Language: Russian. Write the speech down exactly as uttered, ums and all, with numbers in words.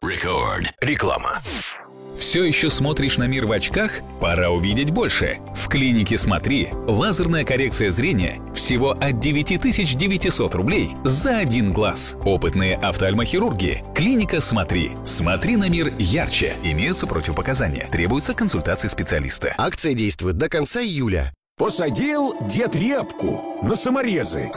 Рекорд. Реклама. Все еще смотришь на мир в очках? Пора увидеть больше. В клинике «Смотри» лазерная коррекция зрения всего от девять тысяч девятьсот рублей за один глаз. Опытные офтальмохирурги. Клиника «Смотри». Смотри на мир ярче. Имеются противопоказания. Требуется консультация специалиста. Акция действует до конца июля. Посадил дед репку на саморезы.